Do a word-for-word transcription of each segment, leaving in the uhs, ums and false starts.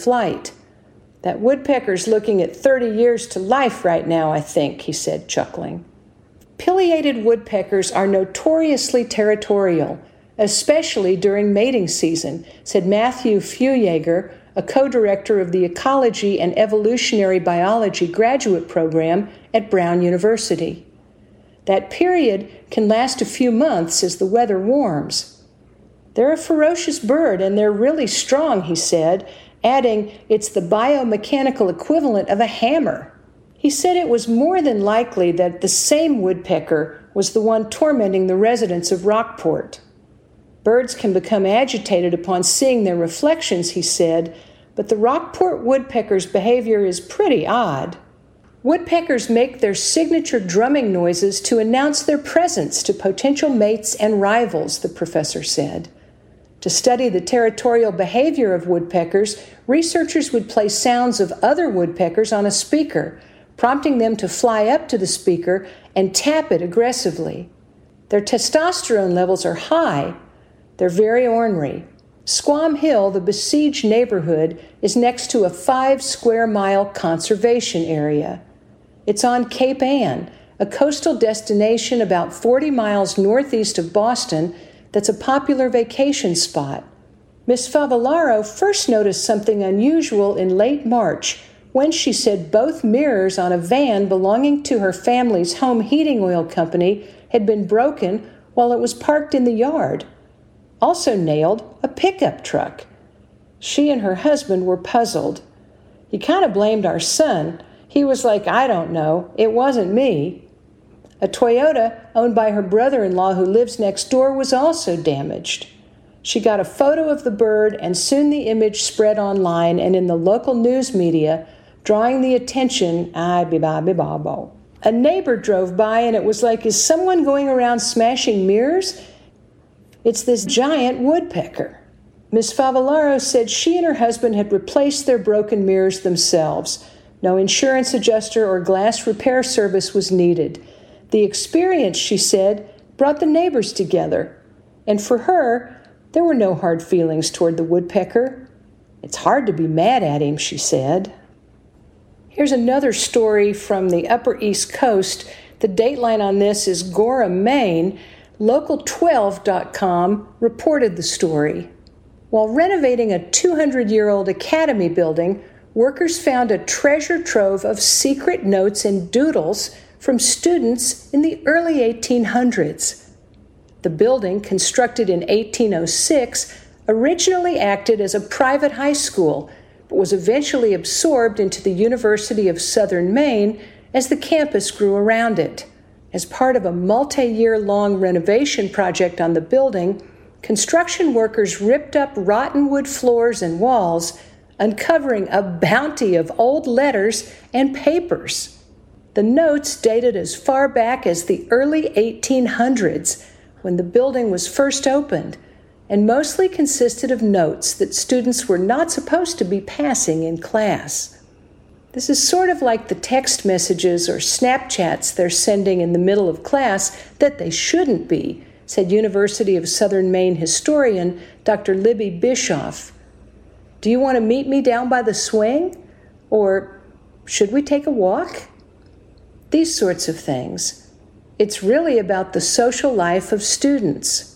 flight. "That woodpecker's looking at thirty years to life right now, I think," he said, chuckling. Pileated woodpeckers are notoriously territorial, especially during mating season, said Matthew Feujager, a co-director of the Ecology and Evolutionary Biology graduate program at Brown University. That period can last a few months as the weather warms. "They're a ferocious bird, and they're really strong," he said, adding, "it's the biomechanical equivalent of a hammer." He said it was more than likely that the same woodpecker was the one tormenting the residents of Rockport. Birds can become agitated upon seeing their reflections, he said, but the Rockport woodpecker's behavior is pretty odd. Woodpeckers make their signature drumming noises to announce their presence to potential mates and rivals, the professor said. To study the territorial behavior of woodpeckers, researchers would play sounds of other woodpeckers on a speaker, prompting them to fly up to the speaker and tap it aggressively. Their testosterone levels are high. They're very ornery. Squam Hill, the besieged neighborhood, is next to a five-square-mile conservation area. It's on Cape Ann, a coastal destination about forty miles northeast of Boston that's a popular vacation spot. Miss Favallaro first noticed something unusual in late March when she said both mirrors on a van belonging to her family's home heating oil company had been broken while it was parked in the yard. Also nailed a pickup truck. She and her husband were puzzled. "He kind of blamed our son. He was like, 'I don't know. It wasn't me.'" A Toyota owned by her brother-in-law who lives next door was also damaged. She got a photo of the bird, and soon the image spread online and in the local news media, drawing the attention, ay, be-ba-be-ba-bo. A neighbor drove by and it was like, is someone going around smashing mirrors? It's this giant woodpecker. Miss Favallaro said she and her husband had replaced their broken mirrors themselves. No insurance adjuster or glass repair service was needed. The experience, she said, brought the neighbors together. And for her, there were no hard feelings toward the woodpecker. "It's hard to be mad at him," she said. Here's another story from the Upper East Coast. The dateline on this is Gorham, Maine. Local twelve dot com reported the story. While renovating a two hundred year old academy building, workers found a treasure trove of secret notes and doodles from students in the early eighteen hundreds. The building, constructed in eighteen oh six, originally acted as a private high school, but was eventually absorbed into the University of Southern Maine as the campus grew around it. As part of a multi-year-long renovation project on the building, construction workers ripped up rotten wood floors and walls, uncovering a bounty of old letters and papers. The notes dated as far back as the early eighteen hundreds, when the building was first opened, and mostly consisted of notes that students were not supposed to be passing in class. This is sort of like the text messages or Snapchats they're sending in the middle of class that they shouldn't be, said University of Southern Maine historian Doctor Libby Bischoff. "Do you want to meet me down by the swing? Or should we take a walk?" These sorts of things. It's really about the social life of students.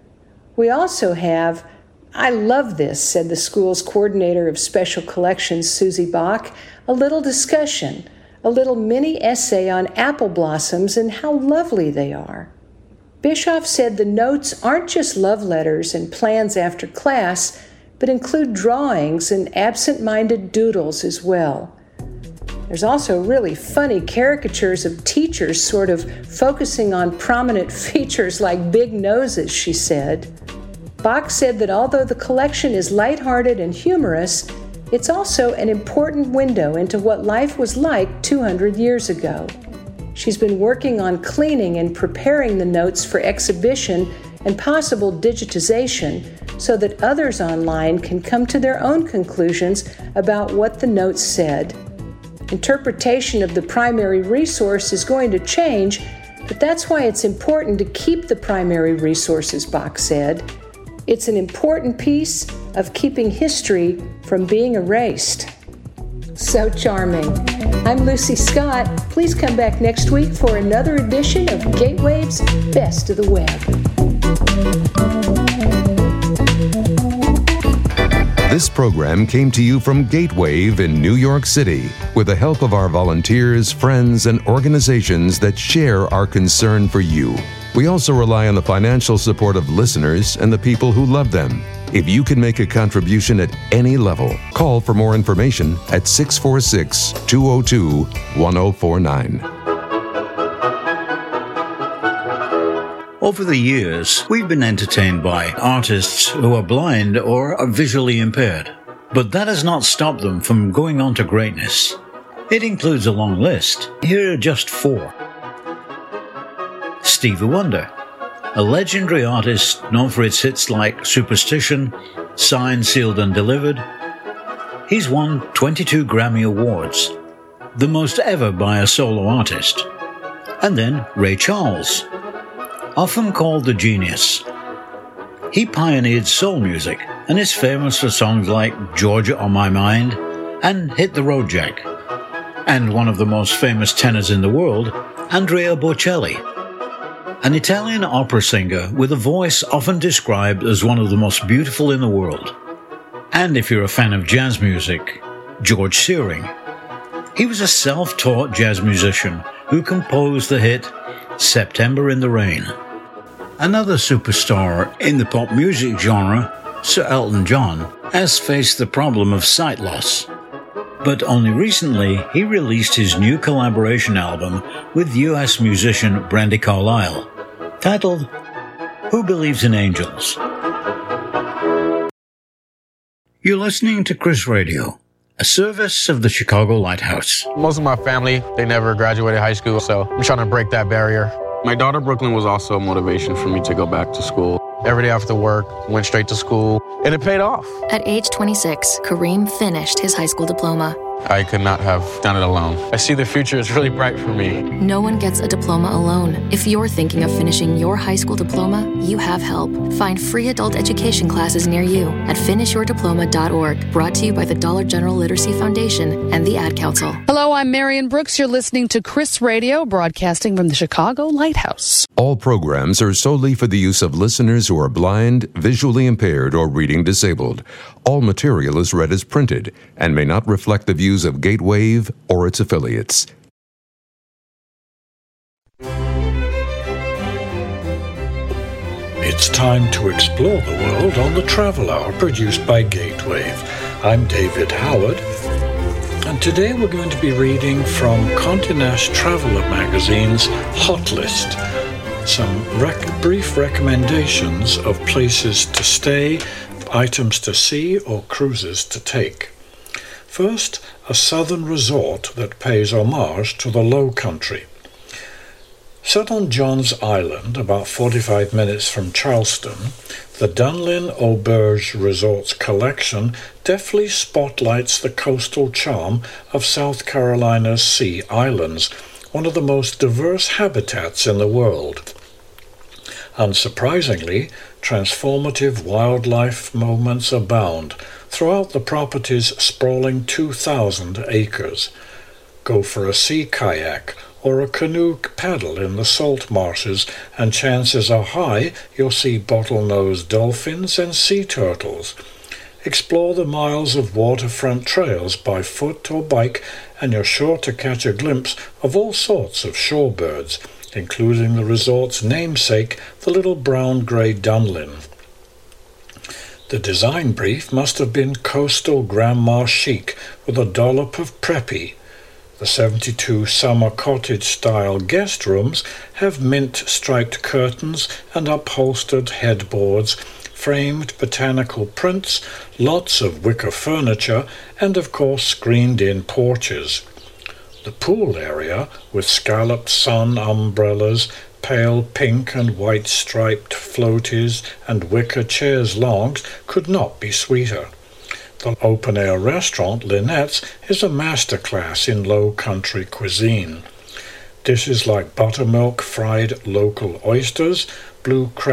We also have, "I love this," said the school's coordinator of special collections, Susie Bach, a little discussion, a little mini essay on apple blossoms and how lovely they are. Bischoff said the notes aren't just love letters and plans after class, but include drawings and absent-minded doodles as well. There's also really funny caricatures of teachers sort of focusing on prominent features like big noses, she said. Bach said that although the collection is lighthearted and humorous, it's also an important window into what life was like two hundred years ago. She's been working on cleaning and preparing the notes for exhibition and possible digitization so that others online can come to their own conclusions about what the notes said. Interpretation of the primary resource is going to change, but that's why it's important to keep the primary resources, Bach said. It's an important piece of keeping history from being erased. So charming. I'm Lucy Scott. Please come back next week for another edition of Gatewave's Best of the Web. This program came to you from Gatewave in New York City with the help of our volunteers, friends, and organizations that share our concern for you. We also rely on the financial support of listeners and the people who love them. If you can make a contribution at any level, call for more information at six four six, two zero two, one zero four nine. Over the years, we've been entertained by artists who are blind or are visually impaired. But that has not stopped them from going on to greatness. It includes a long list. Here are just four. Stevie Wonder, a legendary artist known for its hits like Superstition, Signed, Sealed and Delivered. He's won twenty-two Grammy Awards, the most ever by a solo artist. And then Ray Charles, often called the genius. He pioneered soul music and is famous for songs like Georgia on My Mind and Hit the Road Jack. And one of the most famous tenors in the world, Andrea Bocelli, an Italian opera singer with a voice often described as one of the most beautiful in the world. And if you're a fan of jazz music, George Shearing. He was a self-taught jazz musician who composed the hit September in the Rain. Another superstar in the pop music genre, Sir Elton John, has faced the problem of sight loss. But only recently, he released his new collaboration album with U S musician Brandi Carlile, titled Who Believes in Angels? You're listening to Chris Radio, a service of the Chicago Lighthouse. Most of my family, they never graduated high school, so I'm trying to break that barrier. My daughter, Brooklyn, was also a motivation for me to go back to school. Every day after work, went straight to school, and it paid off. At age twenty-six, Kareem finished his high school diploma. I could not have done it alone. I see the future is really bright for me. No one gets a diploma alone. If you're thinking of finishing your high school diploma, you have help. Find free adult education classes near you at finish your diploma dot org. Brought to you by the Dollar General Literacy Foundation and the Ad Council. Hello, I'm Marion Brooks. You're listening to Chris Radio, broadcasting from the Chicago Lighthouse. All programs are solely for the use of listeners who are blind, visually impaired, or reading disabled. All material is read as printed and may not reflect the views of Gatewave or its affiliates. It's time to explore the world on the Travel Hour produced by Gatewave. I'm David Howard, and today we're going to be reading from Condé Nast Traveler magazine's Hot List, some rec- brief recommendations of places to stay, items to see, or cruises to take. First, a southern resort that pays homage to the Low Country. Set on John's Island, about forty-five minutes from Charleston, the Dunlin Auberge Resorts collection deftly spotlights the coastal charm of South Carolina's Sea Islands, one of the most diverse habitats in the world. Unsurprisingly, transformative wildlife moments abound throughout the property's sprawling two thousand acres. Go for a sea kayak or a canoe paddle in the salt marshes, and chances are high you'll see bottlenose dolphins and sea turtles. Explore the miles of waterfront trails by foot or bike, and you're sure to catch a glimpse of all sorts of shorebirds, including the resort's namesake, the little brown-grey dunlin. The design brief must have been coastal grandma chic with a dollop of preppy. The seventy-two summer cottage-style guest rooms have mint-striped curtains and upholstered headboards, framed botanical prints, lots of wicker furniture, and of course screened-in porches. The pool area, with scalloped sun umbrellas, pale pink and white striped floaties, and wicker chairs longs, could not be sweeter. The open-air restaurant, Lynette's, is a masterclass in low-country cuisine. Dishes like buttermilk fried local oysters, blue crab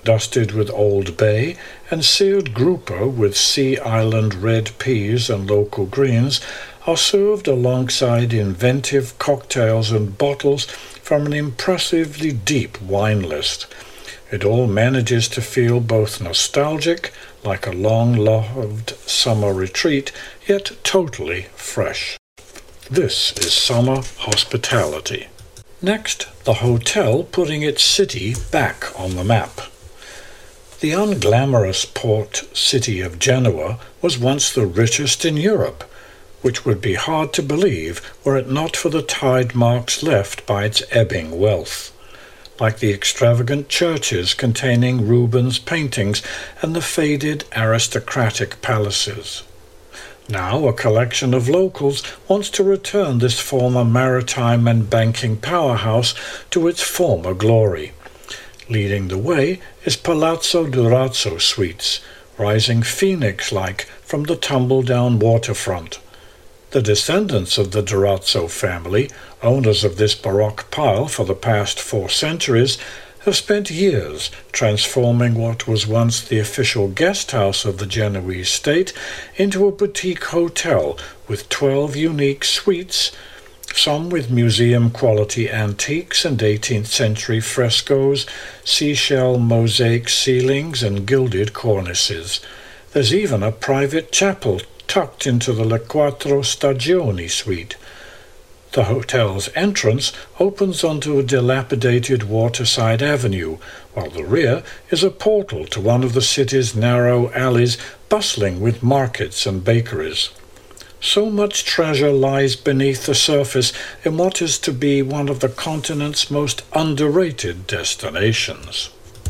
dusted with Old Bay, and seared grouper with Sea Island red peas and local greens are served alongside inventive cocktails and bottles from an impressively deep wine list. It all manages to feel both nostalgic, like a long-loved summer retreat, yet totally fresh. This is summer hospitality. Next, the hotel putting its city back on the map. The unglamorous port city of Genoa was once the richest in Europe, which would be hard to believe were it not for the tide marks left by its ebbing wealth, like the extravagant churches containing Rubens' paintings and the faded aristocratic palaces. Now a collection of locals wants to return this former maritime and banking powerhouse to its former glory. Leading the way is Palazzo Durazzo Suites, rising phoenix-like from the tumble-down waterfront. The descendants of the Durazzo family, owners of this Baroque pile for the past four centuries, have spent years transforming what was once the official guest house of the Genoese state into a boutique hotel with twelve unique suites, some with museum-quality antiques and eighteenth century frescoes, seashell mosaic ceilings and gilded cornices. There's even a private chapel tucked into the Le Quattro Stagioni suite. The hotel's entrance opens onto a dilapidated waterside avenue, while the rear is a portal to one of the city's narrow alleys bustling with markets and bakeries. So much treasure lies beneath the surface in what is to be one of the continent's most underrated destinations.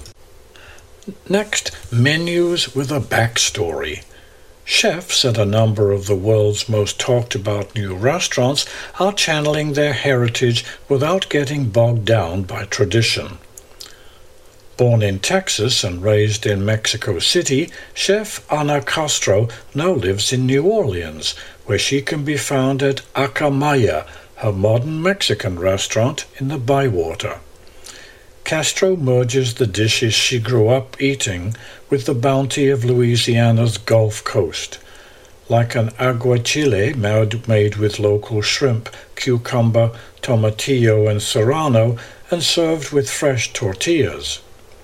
Next, menus with a backstory. Chefs at a number of the world's most talked-about new restaurants are channeling their heritage without getting bogged down by tradition. Born in Texas and raised in Mexico City, Chef Ana Castro now lives in New Orleans, where she can be found at Acamaya, her modern Mexican restaurant in the Bywater. Castro merges the dishes she grew up eating with the bounty of Louisiana's Gulf Coast. Like an aguachile made with local shrimp, cucumber, tomatillo, and serrano, and served with fresh tortillas.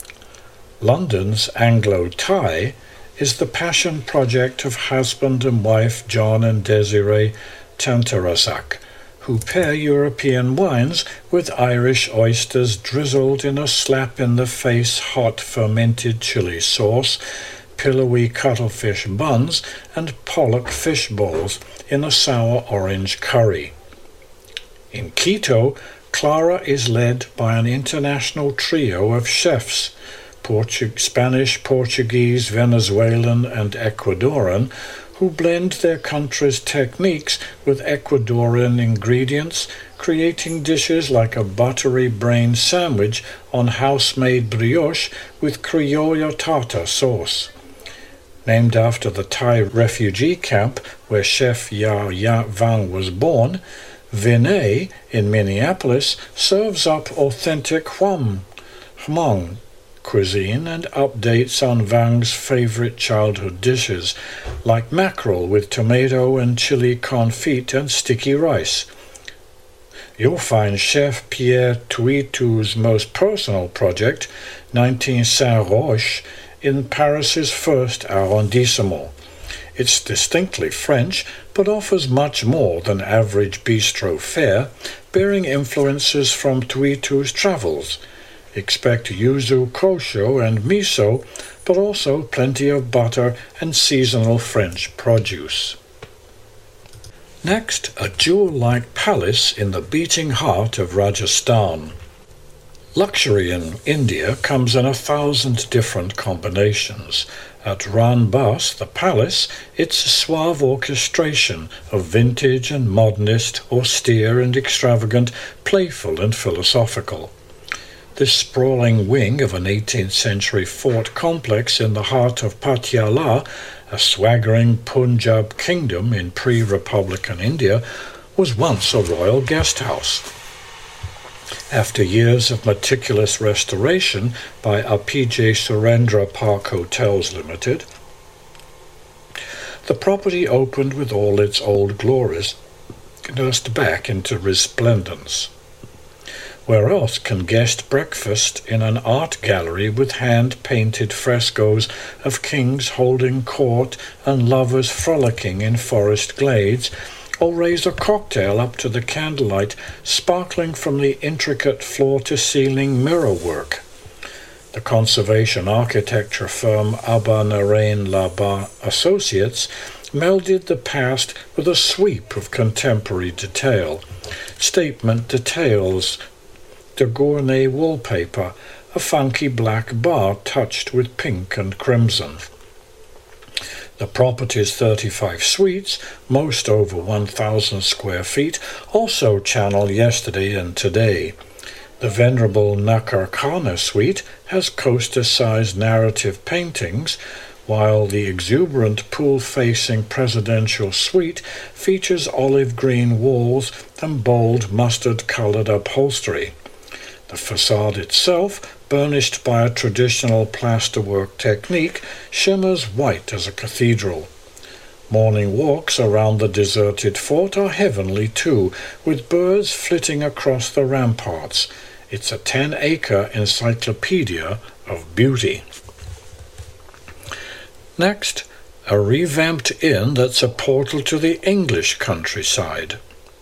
London's Anglo-Thai is the passion project of husband and wife John and Desiree Tantarasak, who pair European wines with Irish oysters drizzled in a slap-in-the-face hot fermented chili sauce, pillowy cuttlefish buns, and pollock fish balls in a sour orange curry. In Quito, Clara is led by an international trio of chefs, Portu- Spanish, Portuguese, Venezuelan, and Ecuadorian, who blend their country's techniques with Ecuadorian ingredients, creating dishes like a buttery brain sandwich on house-made brioche with criollo tartar sauce. Named after the Thai refugee camp where Chef Ya Ya Vang was born, Vinay in Minneapolis serves up authentic Hmong Hmong cuisine and updates on Vang's favorite childhood dishes, like mackerel with tomato and chili confit and sticky rice. You'll find Chef Pierre Tuitu's most personal project, nineteen Saint-Roch, in Paris's first arrondissement. It's distinctly French, but offers much more than average bistro fare, bearing influences from Tuitu's travels. Expect yuzu kosho and miso, but also plenty of butter and seasonal French produce. Next, a jewel-like palace in the beating heart of Rajasthan. Luxury in India comes in a thousand different combinations. At Ranbas, the palace, it's a suave orchestration of vintage and modernist, austere and extravagant, playful and philosophical. This sprawling wing of an eighteenth century fort complex in the heart of Patiala, a swaggering Punjab kingdom in pre-Republican India, was once a royal guest house. After years of meticulous restoration by A P J Surendra Park Hotels Limited, the property opened with all its old glories, nursed back into resplendence. Where else can guest breakfast in an art gallery with hand-painted frescoes of kings holding court and lovers frolicking in forest glades, or raise a cocktail up to the candlelight sparkling from the intricate floor-to-ceiling mirrorwork? The conservation architecture firm Abba Narain Laba Associates melded the past with a sweep of contemporary detail. Statement details the gourmet wallpaper, a funky black bar touched with pink and crimson. The property's thirty-five suites, most over one thousand square feet, also channel yesterday and today. The venerable Nakar Khana suite has coaster-sized narrative paintings, while the exuberant pool-facing presidential suite features olive green walls and bold mustard-colored upholstery. The facade itself, burnished by a traditional plasterwork technique, shimmers white as a cathedral. Morning walks around the deserted fort are heavenly too, with birds flitting across the ramparts. It's a ten-acre encyclopedia of beauty. Next, a revamped inn that's a portal to the English countryside.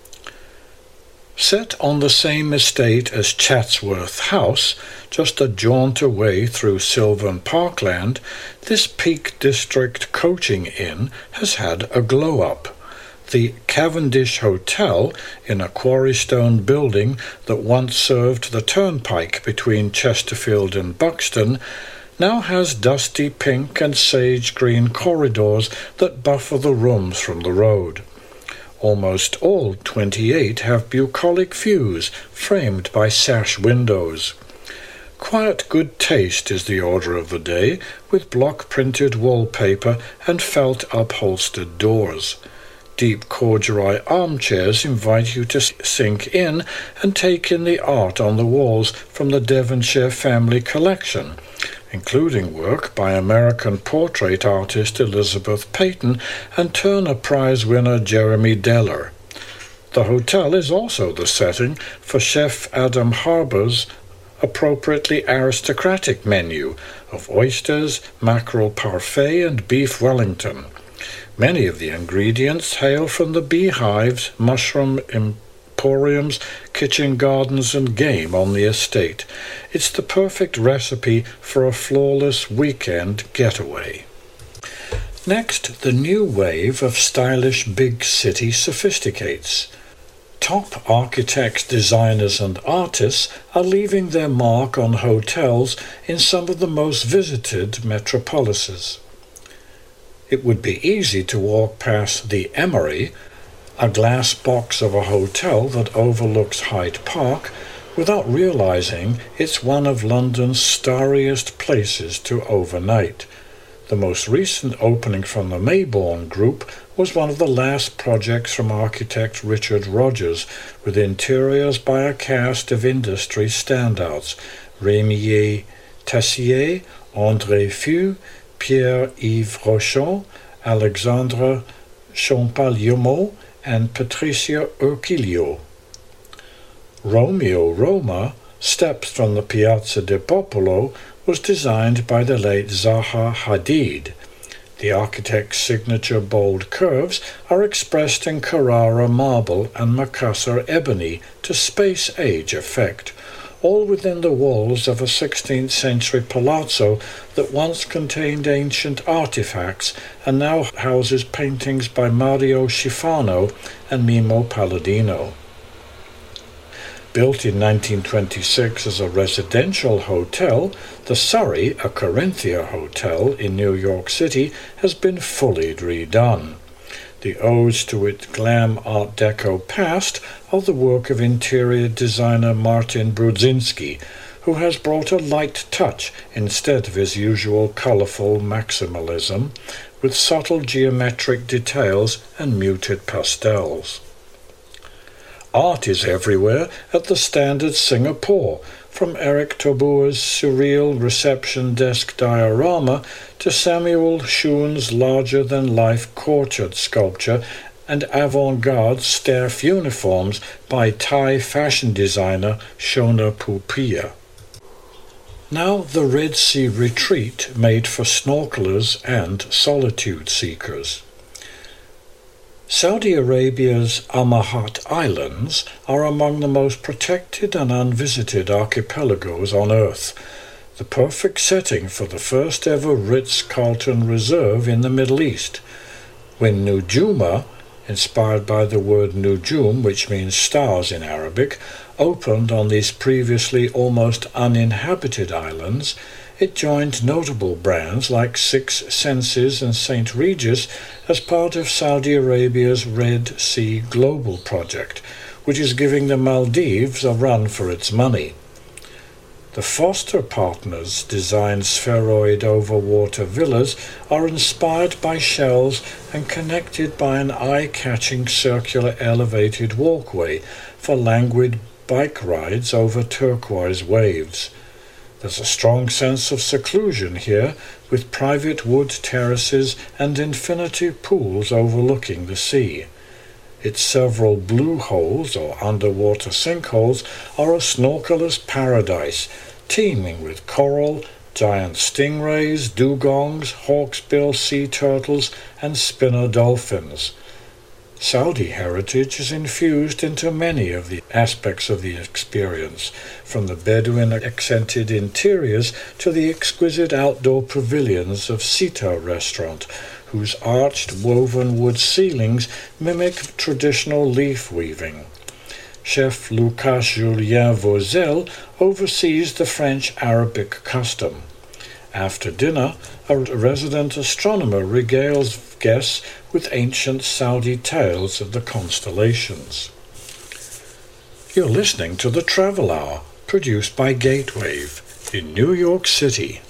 Set on the same estate as Chatsworth House, just a jaunt away through Sylvan Parkland, this Peak District coaching inn has had a glow-up. The Cavendish Hotel, in a quarry-stone building that once served the turnpike between Chesterfield and Buxton, now has dusty pink and sage-green corridors that buffer the rooms from the road. Almost all twenty-eight have bucolic views framed by sash windows. Quiet good taste is the order of the day, with block-printed wallpaper and felt-upholstered doors. Deep corduroy armchairs invite you to sink in and take in the art on the walls from the Devonshire family collection, including work by American portrait artist Elizabeth Peyton and Turner Prize winner Jeremy Deller. The hotel is also the setting for Chef Adam Harbour's appropriately aristocratic menu of oysters, mackerel parfait, and beef Wellington. Many of the ingredients hail from the beehives, mushroom emporiums, kitchen gardens, and game on the estate. It's the perfect recipe for a flawless weekend getaway. Next, the new wave of stylish big city sophisticates. Top architects, designers, and artists are leaving their mark on hotels in some of the most visited metropolises. It would be easy to walk past the Emery, a glass box of a hotel that overlooks Hyde Park, without realizing it's one of London's starriest places to overnight. The most recent opening from the Mayborn Group was one of the last projects from architect Richard Rogers, with interiors by a cast of industry standouts: Rémier Tessier, André Feu, Pierre-Yves Rochon, Alexandre Champaliomot, and Patricia Urquillo. Romeo Roma, steps from the Piazza di Popolo, was designed by the late Zaha Hadid. The architect's signature bold curves are expressed in Carrara marble and Macassar ebony to space-age effect, all within the walls of a sixteenth century palazzo that once contained ancient artifacts and now houses paintings by Mario Schifano and Mimo Palladino. Built in nineteen twenty-six as a residential hotel, the Surrey, a Corinthia hotel in New York City, has been fully redone. The odes to its glam Art Deco past are the work of interior designer Martin Brudzinski, who has brought a light touch instead of his usual colourful maximalism, with subtle geometric details and muted pastels. Art is everywhere at the Standard Singapore, from Eric Tobua's surreal reception desk diorama to Samuel Schoon's larger-than-life courtyard sculpture and avant-garde staff uniforms by Thai fashion designer Shona Pupia. Now the Red Sea retreat made for snorkelers and solitude seekers. Saudi Arabia's Amahat Islands are among the most protected and unvisited archipelagos on Earth, the perfect setting for the first ever Ritz-Carlton Reserve in the Middle East. When Nujuma, inspired by the word Nujum, which means stars in Arabic, opened on these previously almost uninhabited islands, it joined notable brands like Six Senses and Saint Regis as part of Saudi Arabia's Red Sea Global Project, which is giving the Maldives a run for its money. The Foster Partners designed spheroid overwater villas are inspired by shells and connected by an eye-catching circular elevated walkway for languid bike rides over turquoise waves. There's a strong sense of seclusion here, with private wood terraces and infinity pools overlooking the sea. Its several blue holes, or underwater sinkholes, are a snorkeler's paradise, teeming with coral, giant stingrays, dugongs, hawksbill sea turtles, and spinner dolphins. Saudi heritage is infused into many of the aspects of the experience, from the Bedouin accented interiors to the exquisite outdoor pavilions of Sita Restaurant, whose arched woven wood ceilings mimic traditional leaf weaving. Chef Lucas Julien Vauzel oversees the French-Arabic custom. After dinner, a resident astronomer regales guests with ancient Saudi tales of the constellations. You're listening to The Travel Hour, produced by Gatewave in New York City.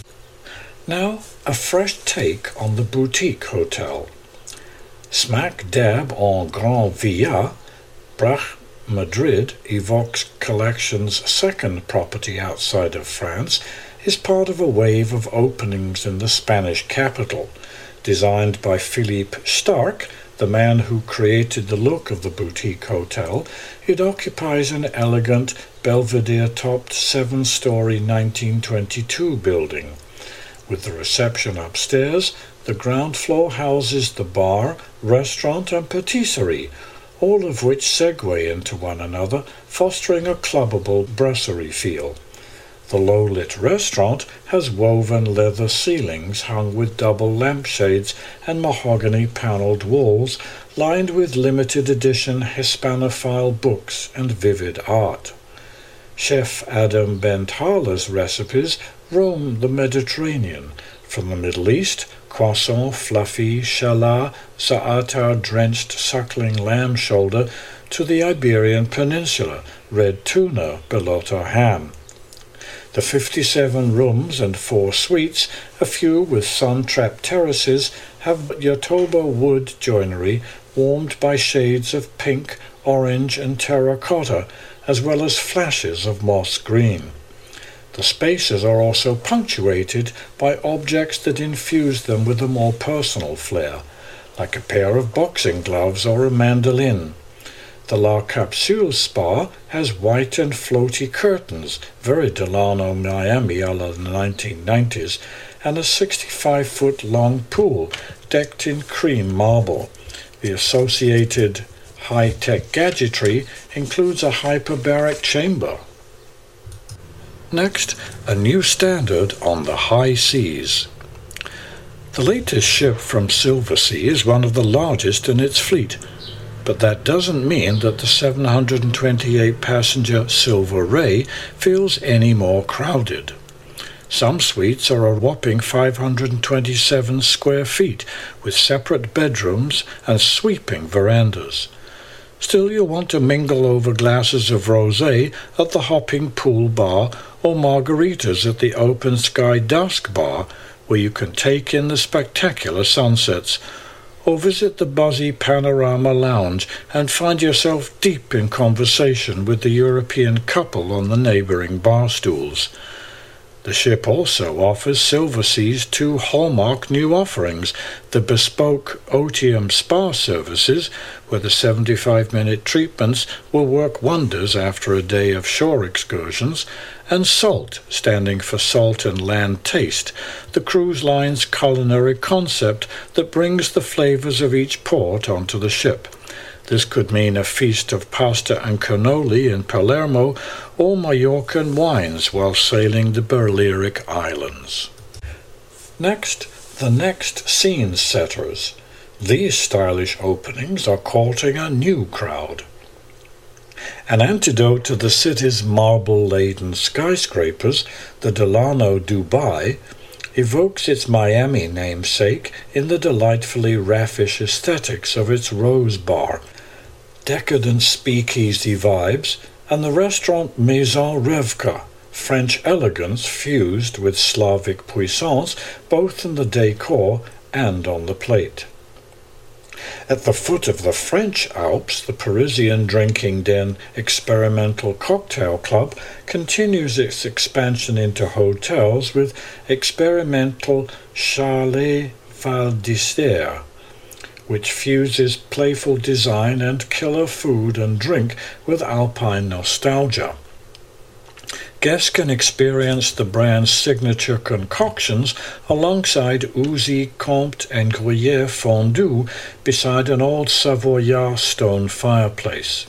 Now, a fresh take on the boutique hotel. Smack dab en Grand Via, Brach Madrid, Evox Collection's second property outside of France, is part of a wave of openings in the Spanish capital. Designed by Philippe Starck, the man who created the look of the boutique hotel, it occupies an elegant, Belvedere-topped seven-story nineteen twenty-two building. With the reception upstairs, the ground floor houses the bar, restaurant, and patisserie, all of which segue into one another, fostering a clubbable brasserie feel. The low-lit restaurant has woven leather ceilings hung with double lampshades and mahogany-paneled walls lined with limited-edition Hispanophile books and vivid art. Chef Adam Bentala's recipes roam the Mediterranean, from the Middle East, croissant, fluffy, challah, za'atar-drenched suckling lamb shoulder, to the Iberian Peninsula, red tuna, bellota ham. The fifty-seven rooms and four suites, a few with sun-trapped terraces, have Yotoba wood joinery warmed by shades of pink, orange, and terracotta, as well as flashes of moss green. The spaces are also punctuated by objects that infuse them with a more personal flair, like a pair of boxing gloves or a mandolin. The La Capsule Spa has white and floaty curtains, very Delano Miami a la the nineteen nineties, and a sixty-five foot long pool decked in cream marble. The associated high-tech gadgetry includes a hyperbaric chamber. Next, a new standard on the high seas. The latest ship from Silversea is one of the largest in its fleet, but that doesn't mean that the seven hundred twenty-eight passenger Silver Ray feels any more crowded. Some suites are a whopping five hundred twenty-seven square feet, with separate bedrooms and sweeping verandas. Still, you'll want to mingle over glasses of rosé at the hopping pool bar or margaritas at the open sky dusk bar, where you can take in the spectacular sunsets, or visit the buzzy Panorama Lounge and find yourself deep in conversation with the European couple on the neighbouring bar stools. The ship also offers Silversea's two hallmark new offerings, the bespoke Otium Spa services, where the seventy-five minute treatments will work wonders after a day of shore excursions, and SALT, standing for Salt and Land Taste, the cruise line's culinary concept that brings the flavours of each port onto the ship. This could mean a feast of pasta and cannoli in Palermo, or Mallorcan wines while sailing the Balearic Islands. Next, the next scene setters. These stylish openings are courting a new crowd. An antidote to the city's marble-laden skyscrapers, the Delano Dubai, evokes its Miami namesake in the delightfully raffish aesthetics of its Rose Bar, decadent speakeasy vibes, and the restaurant Maison Revka, French elegance fused with Slavic puissance, both in the decor and on the plate. At the foot of the French Alps, the Parisian drinking den Experimental Cocktail Club continues its expansion into hotels with Experimental Chalet Val d'Isère, which fuses playful design and killer food and drink with alpine nostalgia. Guests can experience the brand's signature concoctions alongside Ouzy, Comte and Gruyère fondue beside an old Savoyard stone fireplace.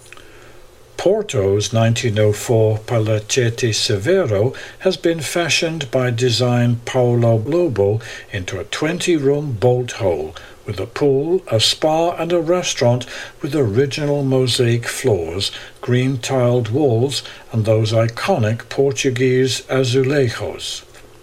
Porto's nineteen oh four Palacete Severo has been fashioned by design Paolo Lobo into a twenty-room bolt hole with a pool, a spa and a restaurant with original mosaic floors, green-tiled walls and those iconic Portuguese azulejos.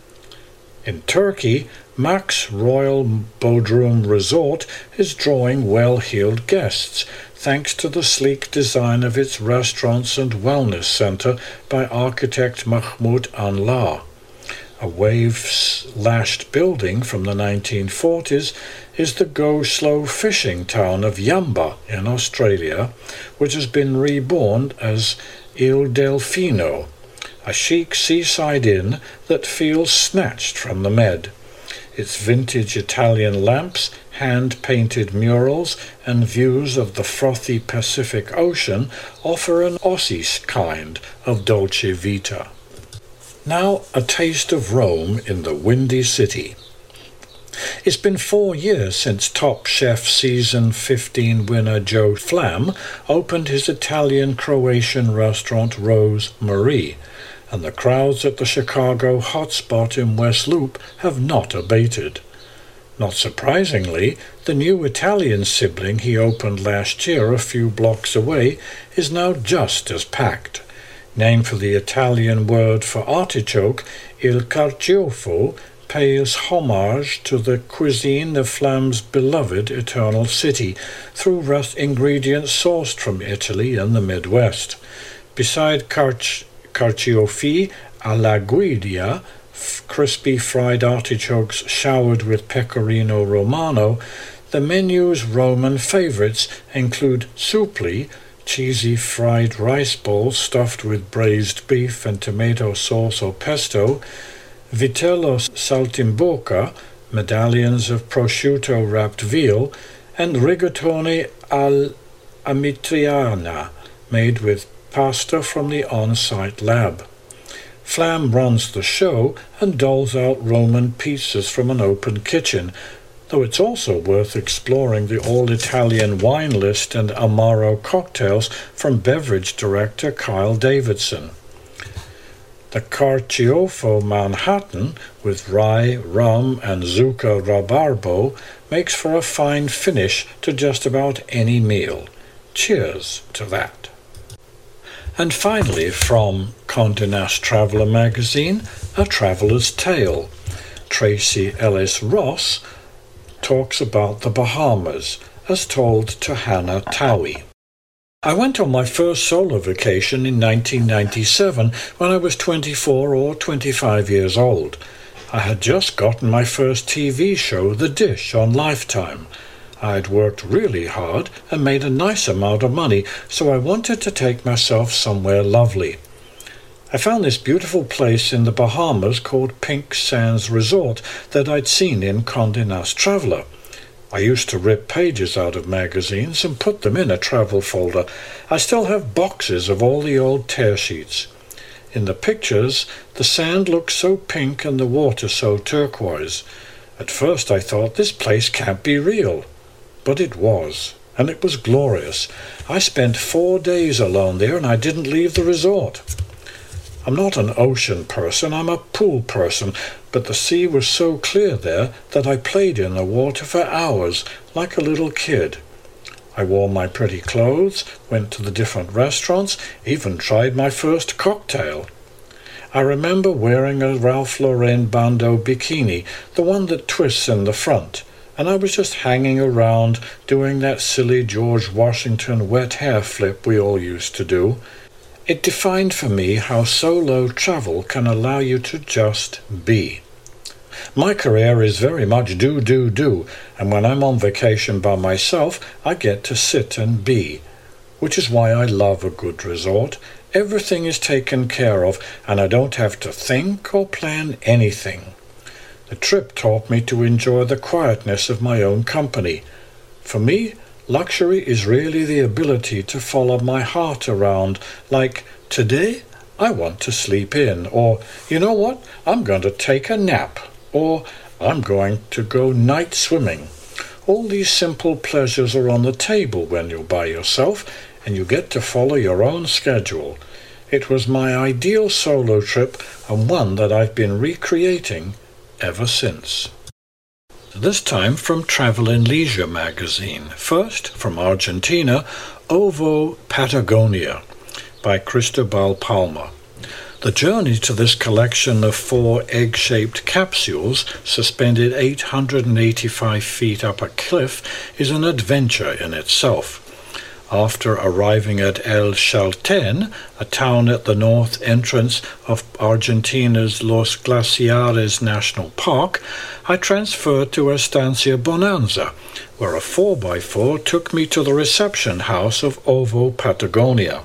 In Turkey, Max Royal Bodrum Resort is drawing well-heeled guests, thanks to the sleek design of its restaurants and wellness center by architect Mahmoud Anla. A wave-lashed building from the nineteen forties is the go-slow fishing town of Yamba in Australia, which has been reborn as Il Delfino, a chic seaside inn that feels snatched from the Med. Its vintage Italian lamps, hand-painted murals, and views of the frothy Pacific Ocean offer an Aussie kind of dolce vita. Now a taste of Rome in the Windy City. It's been four years since Top Chef Season fifteen winner Joe Flam opened his Italian-Croatian restaurant Rose Marie, and the crowds at the Chicago hotspot in West Loop have not abated. Not surprisingly, the new Italian sibling he opened last year a few blocks away is now just as packed. Named for the Italian word for artichoke, Il Carciofo pays homage to the cuisine of Flam's beloved Eternal City through rough ingredients sourced from Italy and the Midwest. Beside carci- carciofi alla guida, f- crispy fried artichokes showered with pecorino romano, the menu's Roman favorites include supli, cheesy fried rice balls stuffed with braised beef and tomato sauce or pesto, vitello saltimbocca, medallions of prosciutto-wrapped veal, and rigatoni al amitriana, made with pasta from the on-site lab. Flam runs the show and doles out Roman pizzas from an open kitchen, though it's also worth exploring the all-Italian wine list and Amaro cocktails from beverage director Kyle Davidson. The Carciofo Manhattan, with rye, rum, and Zucca Rabarbo, makes for a fine finish to just about any meal. Cheers to that. And finally, from Condé Nast Traveller magazine, A Traveller's Tale. Tracy Ellis Ross talks about the Bahamas, as told to Hannah Towie. I went on my first solo vacation in nineteen ninety-seven when I was twenty-four or twenty-five years old. I had just gotten my first T V show, The Dish, on Lifetime. I'd worked really hard and made a nice amount of money, so I wanted to take myself somewhere lovely. I found this beautiful place in the Bahamas called Pink Sands Resort that I'd seen in Condé Nast Traveler. I used to rip pages out of magazines and put them in a travel folder. I still have boxes of all the old tear sheets. In the pictures, the sand looks so pink and the water so turquoise. At first I thought, this place can't be real. But it was, and it was glorious. I spent four days alone there and I didn't leave the resort. I'm not an ocean person, I'm a pool person, but the sea was so clear there that I played in the water for hours, like a little kid. I wore my pretty clothes, went to the different restaurants, even tried my first cocktail. I remember wearing a Ralph Lauren bandeau bikini, the one that twists in the front, and I was just hanging around doing that silly George Washington wet hair flip we all used to do. It defined for me how solo travel can allow you to just be. My career is very much do, do, do, and when I'm on vacation by myself, I get to sit and be, which is why I love a good resort. Everything is taken care of, and I don't have to think or plan anything. The trip taught me to enjoy the quietness of my own company. For me, luxury is really the ability to follow my heart around, like, today I want to sleep in, or, you know what, I'm going to take a nap, or I'm going to go night swimming. All these simple pleasures are on the table when you're by yourself, and you get to follow your own schedule. It was my ideal solo trip, and one that I've been recreating ever since. This time from Travel and Leisure magazine. First, from Argentina, Ovo Patagonia by Cristobal Palma. The journey to this collection of four egg-shaped capsules, suspended eight hundred eighty-five feet up a cliff, is an adventure in itself. After arriving at El Chaltén, a town at the north entrance of Argentina's Los Glaciares National Park, I transferred to Estancia Bonanza, where a four by four took me to the reception house of Ovo Patagonia.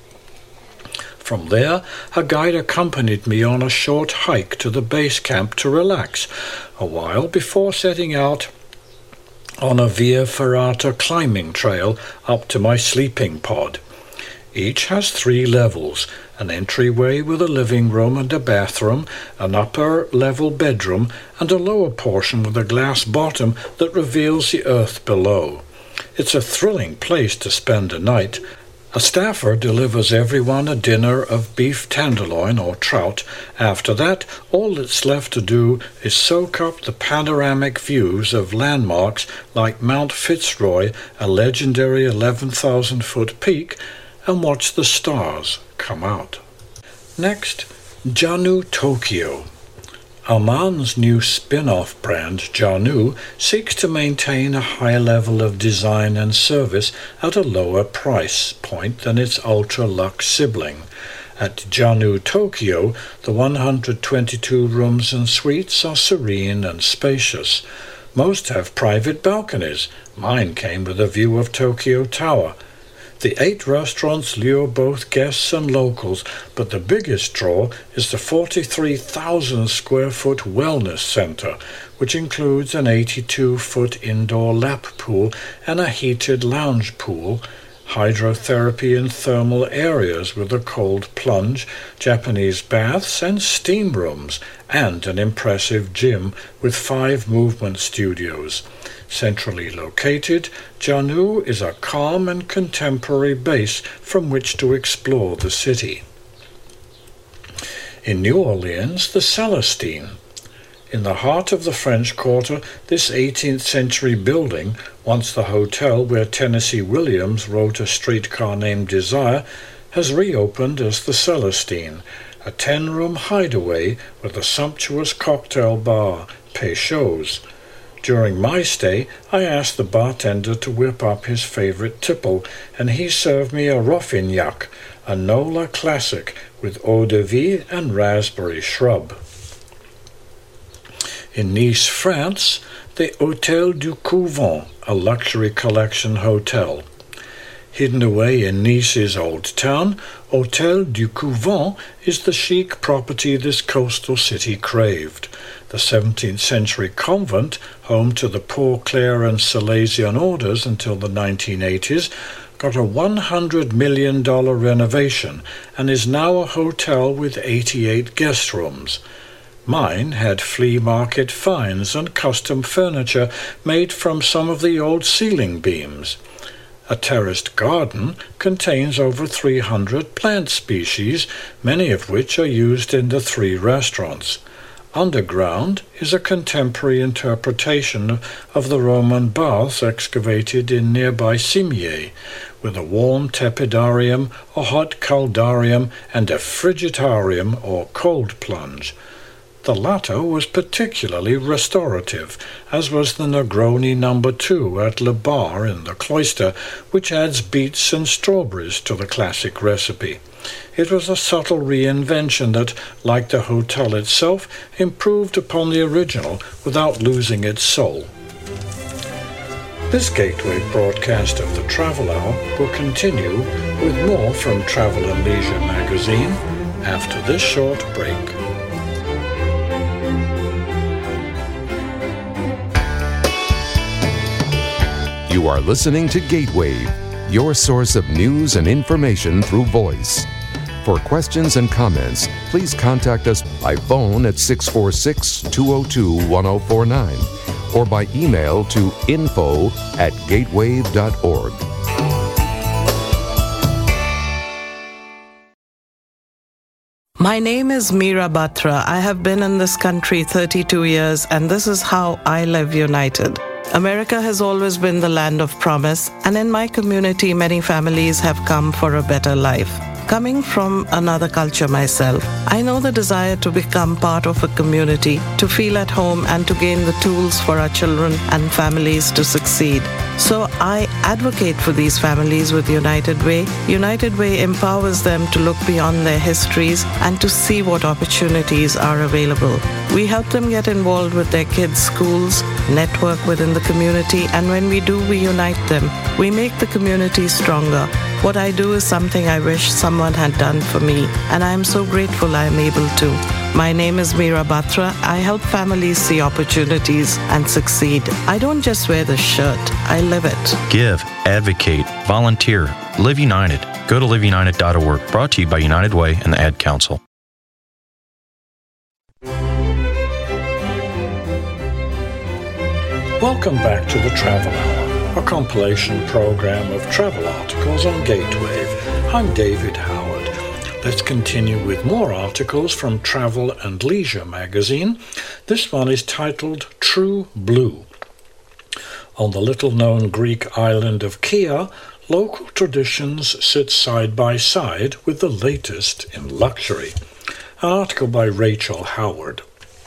From there, a guide accompanied me on a short hike to the base camp to relax a while before setting out on a Via Ferrata climbing trail up to my sleeping pod. Each has three levels, an entryway with a living room and a bathroom, an upper-level bedroom, and a lower portion with a glass bottom that reveals the earth below. It's a thrilling place to spend a night. A staffer delivers everyone a dinner of beef tenderloin or trout. After that, all that's left to do is soak up the panoramic views of landmarks like Mount Fitzroy, a legendary eleven thousand foot peak, and watch the stars come out. Next, Janu Tokyo. Aman's new spin-off brand, Janu, seeks to maintain a high level of design and service at a lower price point than its ultra-luxe sibling. At Janu Tokyo, the one hundred twenty-two rooms and suites are serene and spacious. Most have private balconies. Mine came with a view of Tokyo Tower. The eight restaurants lure both guests and locals, but the biggest draw is the forty-three thousand square foot wellness center, which includes an eighty-two foot indoor lap pool and a heated lounge pool, hydrotherapy in thermal areas with a cold plunge, Japanese baths and steam rooms, and an impressive gym with five movement studios. Centrally located, Janu is a calm and contemporary base from which to explore the city. In New Orleans, the Celestine. In the heart of the French Quarter, this eighteenth century building, once the hotel where Tennessee Williams wrote A Streetcar Named Desire, has reopened as the Celestine, a ten-room hideaway with a sumptuous cocktail bar, Peychaud's. During my stay, I asked the bartender to whip up his favorite tipple, and he served me a Roffignac, a Nola classic with eau de vie and raspberry shrub. In Nice, France, the Hôtel du Couvent, a luxury collection hotel. Hidden away in Nice's old town, Hôtel du Couvent is the chic property this coastal city craved. The seventeenth century convent, home to the Poor Clare and Salesian orders until the nineteen eighties, got a one hundred million dollars renovation and is now a hotel with eighty-eight guest rooms. Mine had flea market finds and custom furniture made from some of the old ceiling beams. A terraced garden contains over three hundred plant species, many of which are used in the three restaurants. Underground is a contemporary interpretation of the Roman baths excavated in nearby Cimiez, with a warm tepidarium, a hot caldarium, and a frigitarium or cold plunge. The latter was particularly restorative, as was the Negroni number two at Le Bar in the cloister, which adds beets and strawberries to the classic recipe. It was a subtle reinvention that, like the hotel itself, improved upon the original without losing its soul. This Gateway broadcast of the Travel Hour will continue with more from Travel and Leisure magazine after this short break. You are listening to Gateway, your source of news and information through voice. For questions and comments, please contact us by phone at six four six, two oh two, one oh four nine or by email to info at gatewave dot org. My name is Meera Batra. I have been in this country thirty-two years, and this is how I live united. America has always been the land of promise, and in my community, many families have come for a better life. Coming from another culture myself, I know the desire to become part of a community, to feel at home, and to gain the tools for our children and families to succeed. So I advocate for these families with United Way. United Way empowers them to look beyond their histories and to see what opportunities are available. We help them get involved with their kids' schools, network within the community, and when we do, we unite them. We make the community stronger. What I do is something I wish someone had done for me, and I am so grateful I am able to. My name is Meera Batra. I help families see opportunities and succeed. I don't just wear the shirt, I live it. Give, advocate, volunteer, Live United. Go to live united dot org. Brought to you by United Way and the Ad Council. Welcome back to the Travel Hour, a compilation program of travel articles on Gatewave. I'm David Howard. Let's continue with more articles from Travel and Leisure magazine. This one is titled True Blue. On the little-known Greek island of Kea, local traditions sit side by side with the latest in luxury. An article by Rachel Howard.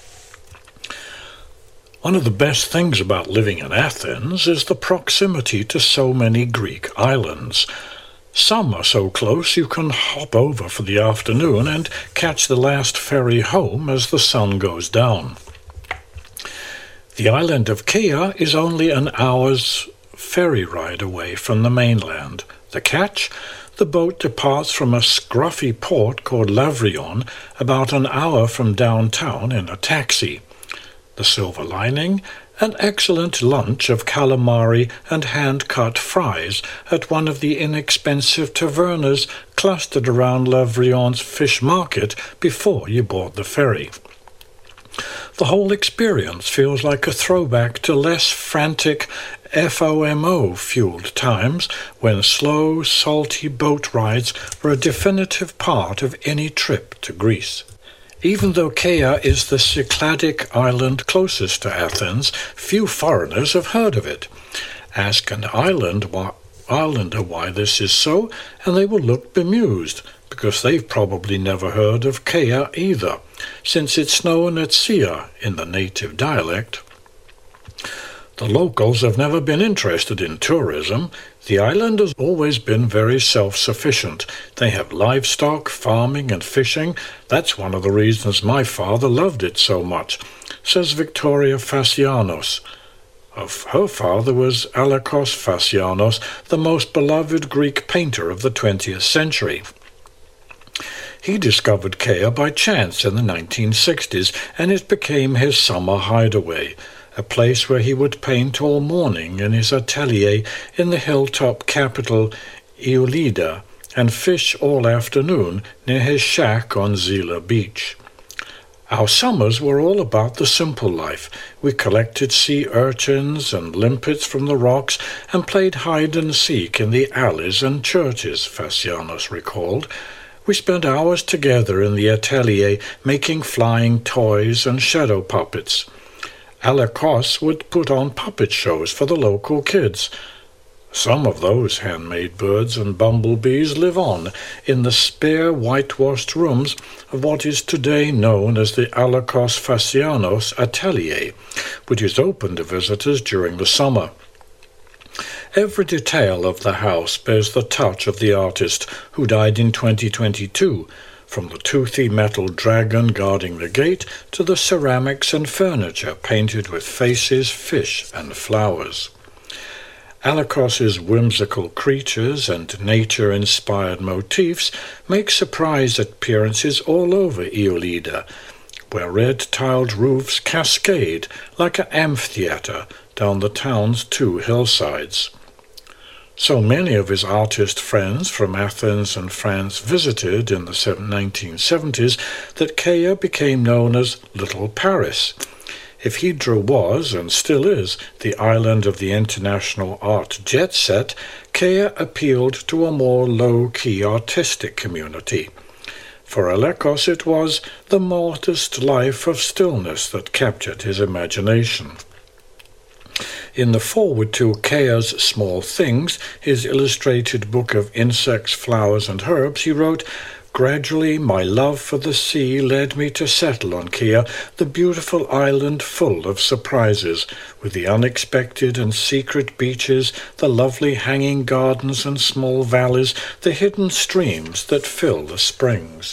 One of the best things about living in Athens is the proximity to so many Greek islands. Some are so close you can hop over for the afternoon and catch the last ferry home as the sun goes down. The island of Kea is only an hour's ferry ride away from the mainland. The catch? The boat departs from a scruffy port called Lavrion about an hour from downtown in a taxi. The silver lining, an excellent lunch of calamari and hand-cut fries at one of the inexpensive tavernas clustered around Lavrion's fish market before you board the ferry. The whole experience feels like a throwback to less frantic FOMO-fueled times when slow, salty boat rides were a definitive part of any trip to Greece. Even though Kea is the Cycladic island closest to Athens, few foreigners have heard of it. Ask an island why, islander why this is so, and they will look bemused, because they've probably never heard of Kea either, since it's known as Sia in the native dialect. The locals have never been interested in tourism. The island has always been very self-sufficient. They have livestock, farming and fishing. That's one of the reasons my father loved it so much. says Victoria Fascianos. Of her father was Alakos Fascianos, the most beloved Greek painter of the twentieth century. He discovered Kea by chance in the nineteen sixties, and it became his summer hideaway, a place where he would paint all morning in his atelier in the hilltop capital Iolida, and fish all afternoon near his shack on Zila Beach. Our summers were all about the simple life. We collected sea urchins and limpets from the rocks and played hide-and-seek in the alleys and churches, Fascianos recalled. We spent hours together in the atelier making flying toys and shadow puppets. Alakos would put on puppet shows for the local kids. Some of those handmade birds and bumblebees live on in the spare whitewashed rooms of what is today known as the Alakos Fascianos Atelier, which is open to visitors during the summer. Every detail of the house bears the touch of the artist who died in twenty twenty-two, from the toothy metal dragon guarding the gate to the ceramics and furniture painted with faces, fish, and flowers. Alakos's whimsical creatures and nature-inspired motifs make surprise appearances all over Iolida, where red-tiled roofs cascade like an amphitheatre down the town's two hillsides. So many of his artist friends from Athens and France visited in the nineteen seventies that Kea became known as Little Paris. If Hydra was, and still is, the island of the international art jet set, Kea appealed to a more low-key artistic community. For Alakos it was the modest life of stillness that captured his imagination. In the foreword to Kea's Small Things, his illustrated book of insects, flowers, and herbs, he wrote, "Gradually my love for the sea led me to settle on Kea, the beautiful island full of surprises, with the unexpected and secret beaches, the lovely hanging gardens and small valleys, the hidden streams that fill the springs."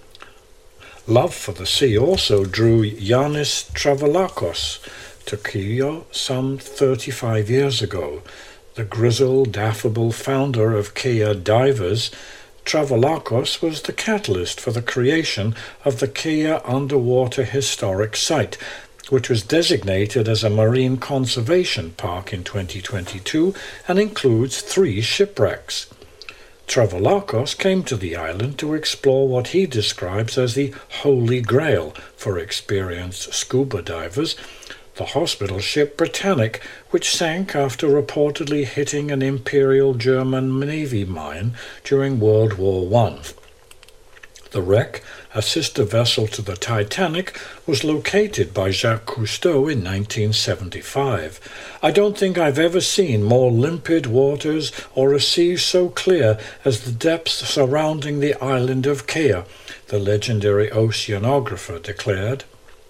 Love for the sea also drew Yanis Travelakos to Kea some thirty-five years ago. The grizzled, affable founder of Kea Divers, Travelakos was the catalyst for the creation of the Kea Underwater Historic Site, which was designated as a marine conservation park in twenty twenty-two and includes three shipwrecks. Travelakos came to the island to explore what he describes as the Holy Grail for experienced scuba divers, the hospital ship Britannic, which sank after reportedly hitting an Imperial German Navy mine during World War One. The wreck, a sister vessel to the Titanic, was located by Jacques Cousteau in nineteen seventy-five. "I don't think I've ever seen more limpid waters or a sea so clear as the depths surrounding the island of Kea," the legendary oceanographer declared.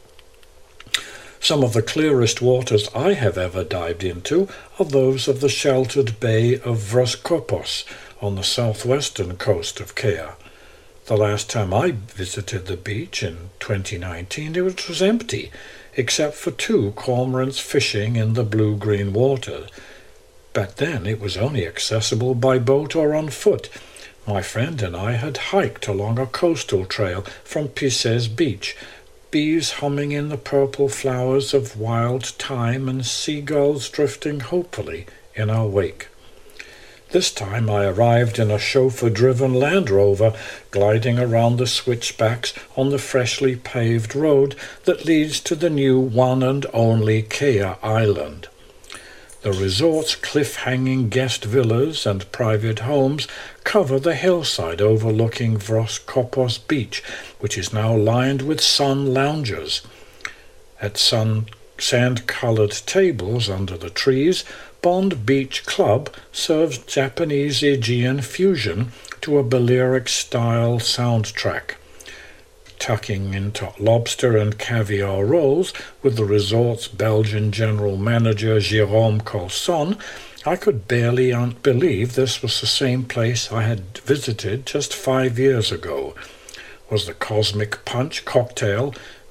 Some of the clearest waters I have ever dived into are those of the sheltered bay of Vroskopos on the southwestern coast of Kea. The last time I visited the beach in twenty nineteen, it was empty, except for two cormorants fishing in the blue-green water. Back then it was only accessible by boat or on foot. My friend and I had hiked along a coastal trail from Pisces Beach, bees humming in the purple flowers of wild thyme and seagulls drifting hopefully in our wake. This time I arrived in a chauffeur-driven Land Rover, gliding around the switchbacks on the freshly paved road that leads to the new one and only Kea Island. The resort's cliff-hanging guest villas and private homes cover the hillside overlooking Vroskopos Beach, which is now lined with sun loungers. At sun sand-coloured tables under the trees, Bond Beach Club serves Japanese Aegean fusion to a Balearic-style soundtrack. Tucking into lobster and caviar rolls with the resort's Belgian general manager Jérôme Colson, I could barely un- believe this was the same place I had visited just five years ago. Was the Cosmic Punch cocktail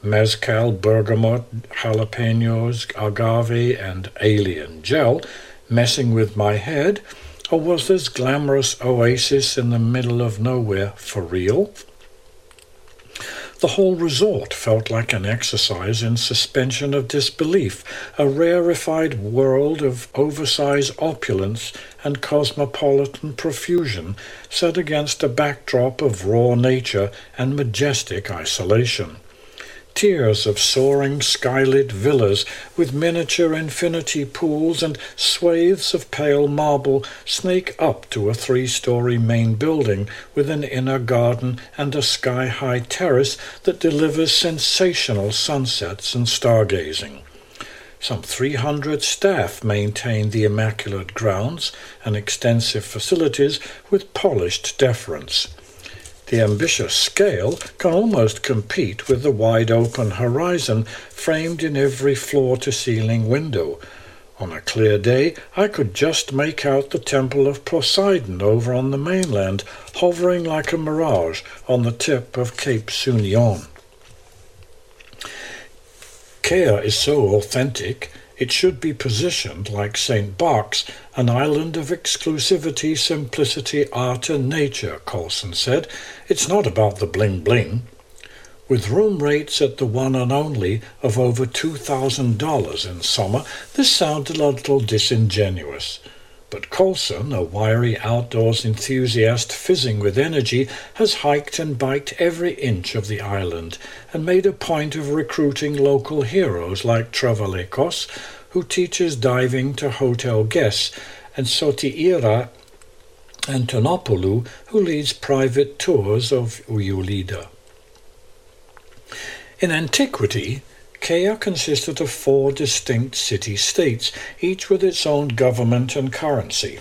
mezcal, bergamot, jalapenos, agave, and alien gel messing with my head, or was this glamorous oasis in the middle of nowhere for real? The whole resort felt like an exercise in suspension of disbelief, a rarefied world of oversized opulence and cosmopolitan profusion set against a backdrop of raw nature and majestic isolation. Tiers of soaring skylit villas with miniature infinity pools and swathes of pale marble snake up to a three-story main building with an inner garden and a sky-high terrace that delivers sensational sunsets and stargazing. Some three hundred staff maintain the immaculate grounds and extensive facilities with polished deference. The ambitious scale can almost compete with the wide-open horizon framed in every floor-to-ceiling window. On a clear day, I could just make out the Temple of Poseidon over on the mainland, hovering like a mirage on the tip of Cape Sunion. Kea is so authentic, it should be positioned like Saint Bark's, an island of exclusivity, simplicity, art and nature, Colson said. It's not about the bling-bling. With room rates at the one and only of over two thousand dollars in summer, this sounded a little disingenuous. But Colson, a wiry outdoors enthusiast fizzing with energy, has hiked and biked every inch of the island and made a point of recruiting local heroes like Travalecos, who teaches diving to hotel guests, and Sotiira Antonopoulou, who leads private tours of Iolida. In antiquity, Kea consisted of four distinct city-states, each with its own government and currency.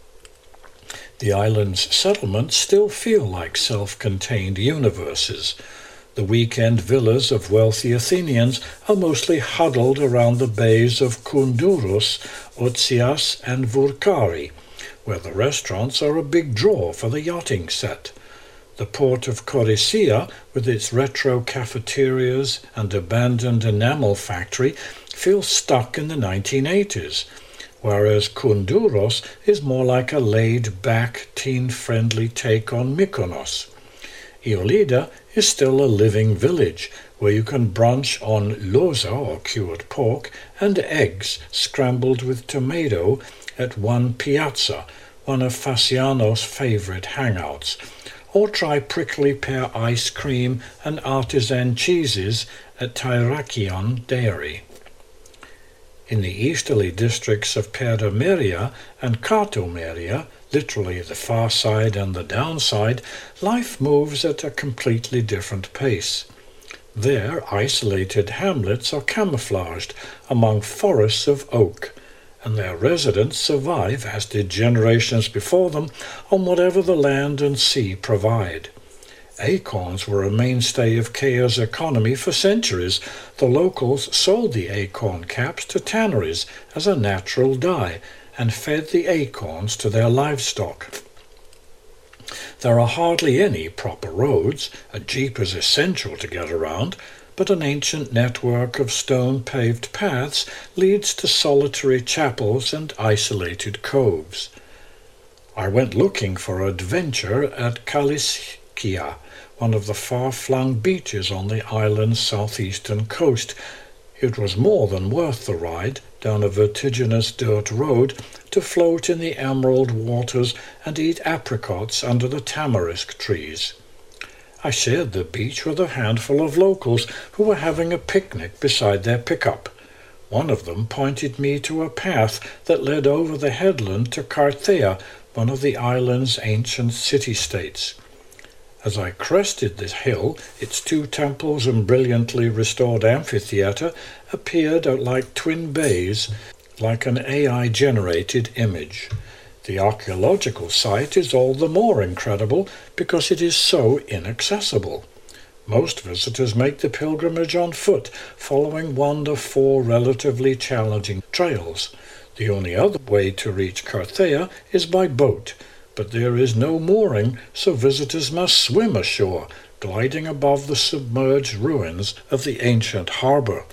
The island's settlements still feel like self-contained universes. The weekend villas of wealthy Athenians are mostly huddled around the bays of Koundouros, Otsias, and Vourkari, where the restaurants are a big draw for the yachting set. The port of Corycia, with its retro cafeterias and abandoned enamel factory, feels stuck in the nineteen eighties, whereas Koundouros is more like a laid-back, teen-friendly take on Mykonos. Iolida is still a living village, where you can brunch on loza, or cured pork, and eggs scrambled with tomato at One Piazza, one of Fasciano's favorite hangouts, or try prickly pear ice cream and artisan cheeses at Tyrakion Dairy. In the easterly districts of Perdameria and Katomeria, literally the far side and the downside, life moves at a completely different pace. There, isolated hamlets are camouflaged among forests of oak, and their residents survive, as did generations before them, on whatever the land and sea provide. Acorns were a mainstay of Kea's economy for centuries. The locals sold the acorn caps to tanneries as a natural dye and fed the acorns to their livestock. There are hardly any proper roads. A jeep is essential to get around, but an ancient network of stone-paved paths leads to solitary chapels and isolated coves. I went looking for adventure at Kaliskia, one of the far-flung beaches on the island's southeastern coast. It was more than worth the ride down a vertiginous dirt road to float in the emerald waters and eat apricots under the tamarisk trees. I shared the beach with a handful of locals who were having a picnic beside their pickup. One of them pointed me to a path that led over the headland to Carthea, one of the island's ancient city-states. As I crested this hill, its two temples and brilliantly restored amphitheatre appeared like twin bays, like an A I-generated image. The archaeological site is all the more incredible because it is so inaccessible. Most visitors make the pilgrimage on foot, following one of four relatively challenging trails. The only other way to reach Carthea is by boat, but there is no mooring, so visitors must swim ashore, gliding above the submerged ruins of the ancient harbor.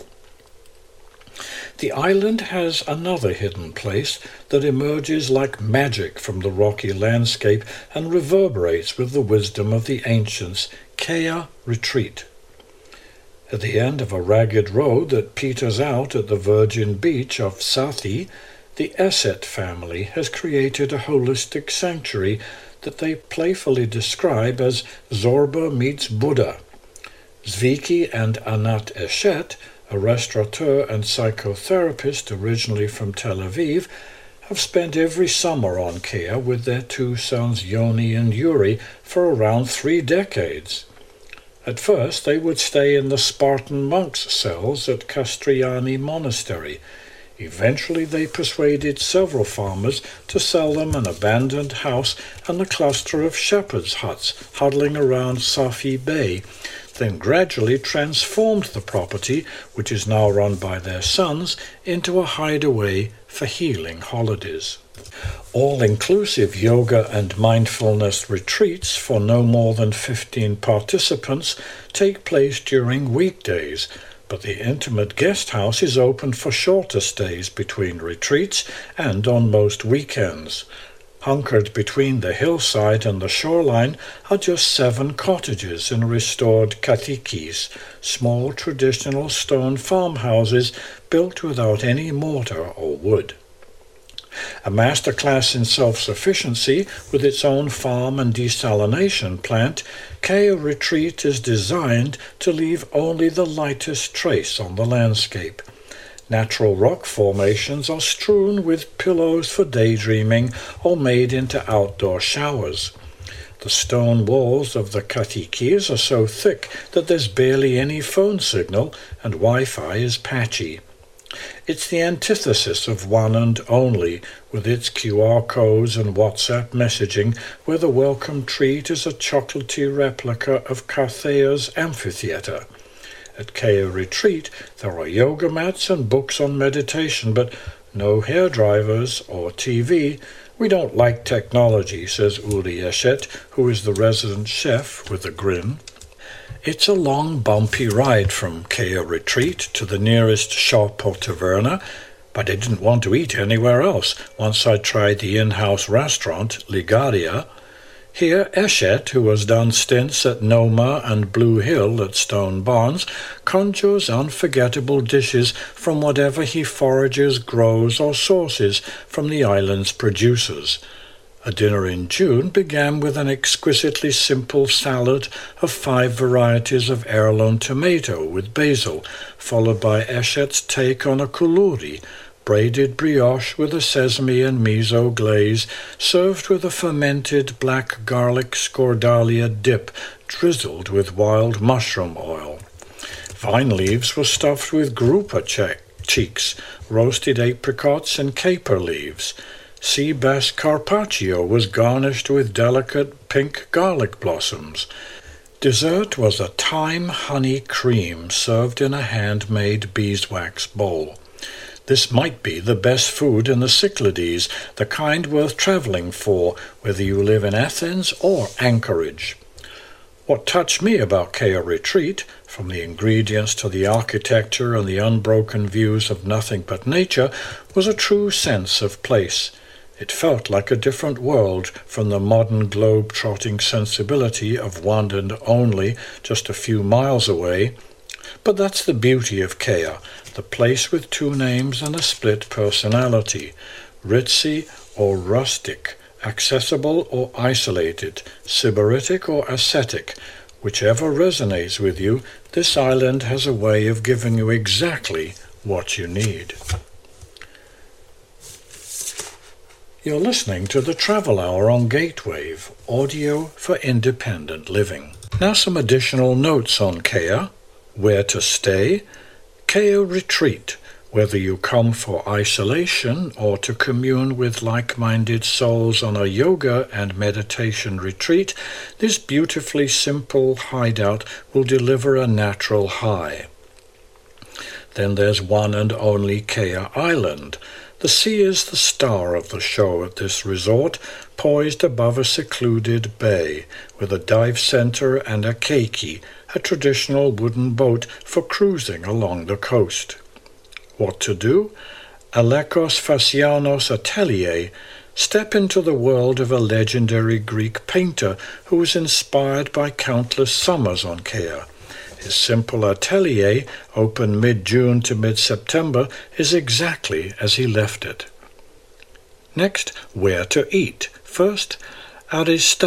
The island has another hidden place that emerges like magic from the rocky landscape and reverberates with the wisdom of the ancients, Kea Retreat. At the end of a ragged road that peters out at the virgin beach of Sathi, the Esset family has created a holistic sanctuary that they playfully describe as Zorba meets Buddha. Zviki and Anat Eshet, a restaurateur and psychotherapist originally from Tel Aviv, have spent every summer on Kea with their two sons Yoni and Yuri for around three decades. At first they would stay in the Spartan monks' cells at Kastriani Monastery. Eventually they persuaded several farmers to sell them an abandoned house and a cluster of shepherds' huts huddling around Safi Bay, then gradually transformed the property, which is now run by their sons, into a hideaway for healing holidays. All-inclusive yoga and mindfulness retreats for no more than fifteen participants take place during weekdays, but the intimate guest house is open for shorter stays between retreats and on most weekends. Hunkered between the hillside and the shoreline are just seven cottages in restored katikis, small traditional stone farmhouses built without any mortar or wood. A masterclass in self-sufficiency with its own farm and desalination plant, Kea Retreat is designed to leave only the lightest trace on the landscape. Natural rock formations are strewn with pillows for daydreaming or made into outdoor showers. The stone walls of the katikis are so thick that there's barely any phone signal and Wi-Fi is patchy. It's the antithesis of One and Only, with its Q R codes and WhatsApp messaging, where the welcome treat is a chocolatey replica of Carthea's amphitheater. At Kea Retreat, there are yoga mats and books on meditation, but no hairdryers or T V. We don't like technology, says Uri Eshet, who is the resident chef with a grin. It's a long, bumpy ride from Kea Retreat to the nearest shop or taverna, but I didn't want to eat anywhere else once I tried the in-house restaurant, Ligaria. Here, Eshet, who has done stints at Noma and Blue Hill at Stone Barns, conjures unforgettable dishes from whatever he forages, grows, or sources from the island's producers. A dinner in June began with an exquisitely simple salad of five varieties of heirloom tomato with basil, followed by Eshet's take on a kuluri, braided brioche with a sesame and miso glaze, served with a fermented black garlic scordalia dip drizzled with wild mushroom oil. Vine leaves were stuffed with grouper che- cheeks, roasted apricots, and caper leaves. Sea bass carpaccio was garnished with delicate pink garlic blossoms. Dessert was a thyme honey cream served in a handmade beeswax bowl. This might be the best food in the Cyclades, the kind worth traveling for, whether you live in Athens or Anchorage. What touched me about Kea Retreat, from the ingredients to the architecture and the unbroken views of nothing but nature, was a true sense of place. It felt like a different world from the modern globe-trotting sensibility of One and Only just a few miles away. But that's the beauty of Kea, the place with two names and a split personality, ritzy or rustic, accessible or isolated, sybaritic or ascetic. Whichever resonates with you, this island has a way of giving you exactly what you need. You're listening to the Travel Hour on Gatewave, audio for independent living. Now some additional notes on Kea. Where to stay? Kea Retreat. Whether you come for isolation or to commune with like-minded souls on a yoga and meditation retreat, this beautifully simple hideout will deliver a natural high. Then there's One and Only Kea Island. The sea is the star of the show at this resort, poised above a secluded bay, with a dive center and a keiki, a traditional wooden boat for cruising along the coast. What to do? Alekos Phasianos Atelier. Step into the world of a legendary Greek painter who was inspired by countless summers on Kea. His simple atelier, open mid-June to mid-September, is exactly as he left it. Next, where to eat. First, Arista.